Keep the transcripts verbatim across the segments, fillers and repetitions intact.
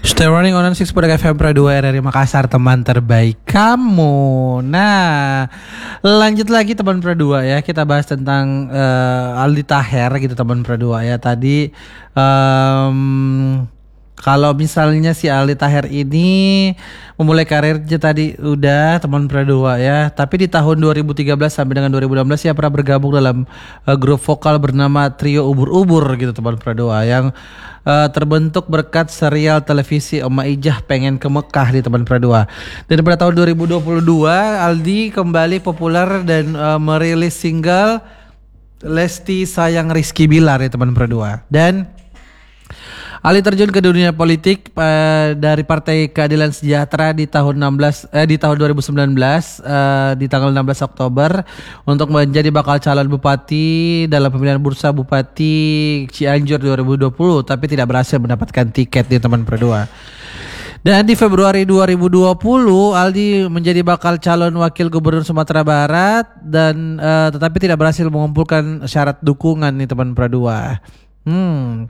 Stay running on six pada F M Pro dua R R I Makassar, teman terbaik kamu. Nah, lanjut lagi teman Pro dua ya. Kita bahas tentang uh, Aldi Taher gitu teman Pro dua ya. Tadi um, kalau misalnya si Aldi Taher ini memulai karirnya tadi udah teman Pro dua ya. Tapi di tahun dua ribu tiga belas sampai dengan dua ribu enam belas ya pernah bergabung dalam uh, grup vokal bernama Trio Ubur-Ubur gitu teman Pro dua yang Uh, terbentuk berkat serial televisi Oma Ijah Pengen ke Mekah di teman Pro dua. Dan pada tahun dua ribu dua puluh dua Aldi kembali populer dan uh, merilis single Lesti Sayang Rizky Bilar di teman Pro dua. Dan Aldi terjun ke dunia politik uh, dari Partai Keadilan Sejahtera di tahun enam belas eh, di tahun dua ribu sembilan belas uh, di tanggal enam belas Oktober untuk menjadi bakal calon bupati dalam pemilihan bursa Bupati Cianjur dua ribu dua puluh, tapi tidak berhasil mendapatkan tiket di teman Pro dua. Dan di Februari dua ribu dua puluh Aldi menjadi bakal calon wakil gubernur Sumatera Barat dan uh, tetapi tidak berhasil mengumpulkan syarat dukungan nih teman Pro dua. Hmm.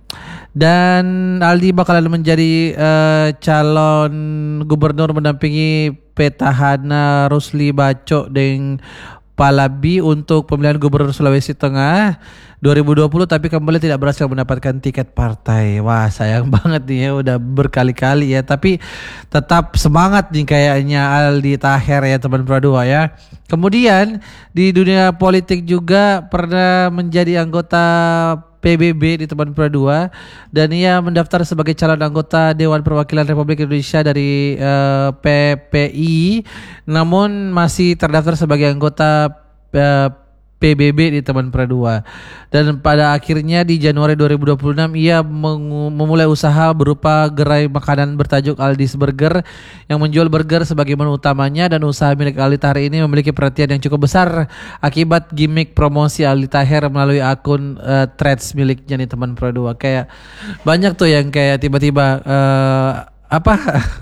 Dan Aldi bakalan menjadi uh, calon gubernur mendampingi petahana Rusli Baco dengan Palabi untuk pemilihan gubernur Sulawesi Tengah dua ribu dua puluh, tapi kembali tidak berhasil mendapatkan tiket partai. Wah, sayang banget nih ya, udah berkali-kali ya, tapi tetap semangat nih kayaknya Aldi Taher ya teman Pro dua ya. Kemudian di dunia politik juga pernah menjadi anggota P B B di teman Pro dua dan ia mendaftar sebagai calon anggota Dewan Perwakilan Republik Indonesia dari uh, P P I, namun masih terdaftar sebagai anggota uh, P B B di teman Pro dua. Dan pada akhirnya di Januari dua ribu dua puluh enam ia mengu- memulai usaha berupa gerai makanan bertajuk Aldi's Burger yang menjual burger sebagai menu utamanya, dan usaha milik Aldi Taher ini memiliki perhatian yang cukup besar akibat gimmick promosi Aldi Taher melalui akun uh, threads miliknya nih teman Pro dua. Kayak banyak tuh yang kayak tiba-tiba uh, apa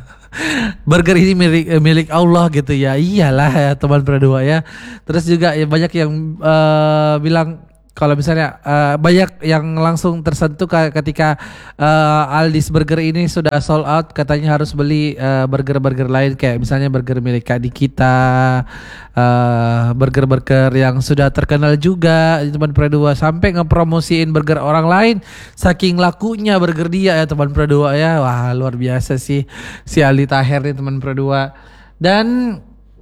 burger ini milik milik Allah gitu ya. Iyalah ya teman Pro dua ya. Terus juga ya banyak yang uh, bilang kalau misalnya uh, banyak yang langsung tersentuh ketika uh, Aldi's Burger ini sudah sold out, katanya harus beli uh, burger-burger lain kayak misalnya burger milik Kak Dikita, uh, burger-burger yang sudah terkenal juga teman Pro dua, sampai ngepromosiin burger orang lain saking lakunya burger dia ya teman Pro dua ya. Wah, luar biasa sih si Aldi Taher nih teman Pro dua. Dan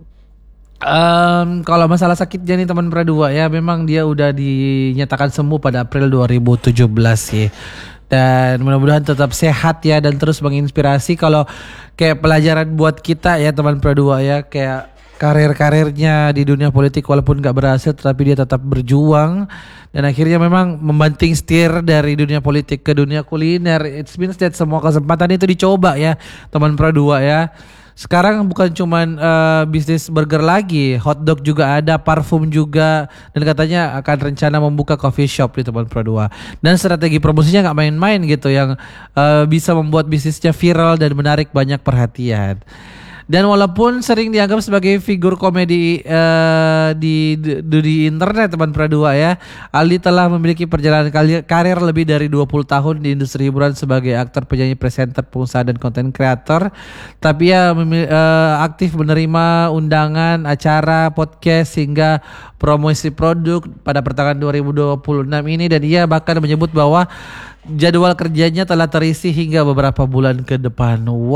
Um, kalau masalah sakitnya nih teman Pro dua ya, memang dia udah dinyatakan sembuh pada April dua ribu tujuh belas sih. Dan mudah-mudahan tetap sehat ya dan terus menginspirasi kalau kayak pelajaran buat kita ya teman Pro dua ya, kayak karir-karirnya di dunia politik walaupun gak berhasil tetapi dia tetap berjuang dan akhirnya memang membanting setir dari dunia politik ke dunia kuliner. It means that semua kesempatan itu dicoba ya teman Pro dua ya. Sekarang bukan cuman uh, bisnis burger lagi, hotdog juga ada, parfum juga, dan katanya akan rencana membuka coffee shop di teman Pro dua. Dan strategi promosinya gak main-main gitu yang uh, bisa membuat bisnisnya viral dan menarik banyak perhatian. Dan walaupun sering dianggap sebagai figur komedi uh, di, di di internet teman Pro dua ya, Aldi telah memiliki perjalanan karir lebih dari dua puluh tahun di industri hiburan sebagai aktor, penyanyi, presenter, pengusaha dan konten kreator. Tapi ia memil- uh, aktif menerima undangan acara, podcast hingga promosi produk pada pertengahan dua ribu dua puluh enam ini, dan ia bahkan menyebut bahwa jadwal kerjanya telah terisi hingga beberapa bulan ke depan.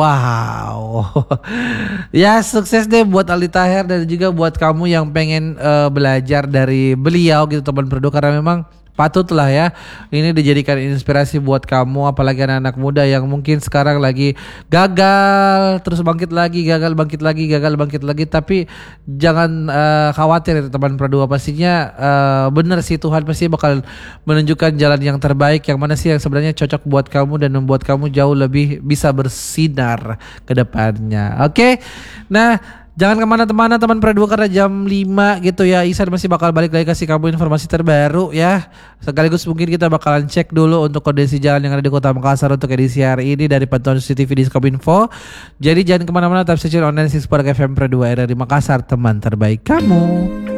Wow. Ya, sukses deh buat Aldi Taher dan juga buat kamu yang pengen uh, belajar dari beliau gitu teman Pro dua, karena memang patutlah ya ini dijadikan inspirasi buat kamu, apalagi anak-anak muda yang mungkin sekarang lagi gagal terus bangkit lagi, gagal bangkit lagi, gagal bangkit lagi. Tapi jangan uh, khawatir teman Pro dua, pastinya uh, benar sih Tuhan pasti bakal menunjukkan jalan yang terbaik, yang mana sih yang sebenarnya cocok buat kamu dan membuat kamu jauh lebih bisa bersinar ke depannya. Oke, okay? Nah, jangan kemana-mana teman Pro dua karena jam lima gitu ya Isan masih bakal balik lagi kasih kamu informasi terbaru ya. Sekaligus mungkin kita bakalan cek dulu untuk kondisi jalan yang ada di Kota Makassar untuk edisi hari ini dari pantauan C C T V di Skopinfo. Jadi jangan kemana-mana, tetap stay tune online six Park F M Pro dua R R I Makassar, teman terbaik kamu.